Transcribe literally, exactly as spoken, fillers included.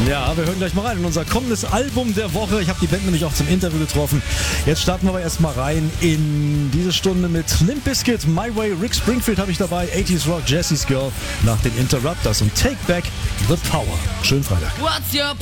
Ja, wir hören gleich mal rein in unser kommendes Album der Woche. Ich habe die Band nämlich auch zum Interview getroffen. Jetzt starten wir aber erstmal rein in diese Stunde mit Limp Bizkit, My Way, Rick Springfield habe ich dabei, achtziger Rock, Jesse's Girl, nach den Interrupters und Take Back the Power. Schönen Freitag. What's your